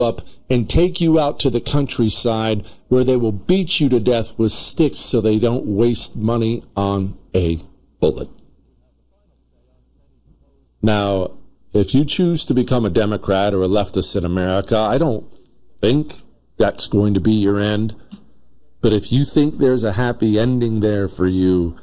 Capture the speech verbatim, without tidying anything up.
up and take you out to the countryside where they will beat you to death with sticks so they don't waste money on a bullet. Now, if you choose to become a Democrat or a leftist in America, I don't think that's going to be your end. But if you think there's a happy ending there for you,